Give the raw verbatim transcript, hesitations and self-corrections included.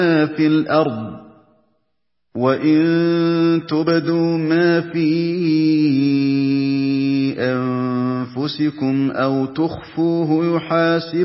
فِي الْأَرْضِ ۚ وَإِن تُبْدُوا مَا فِي أَنفُسِكُمْ أَوْ تُخْفُوهُ يُحَاسِبْكُم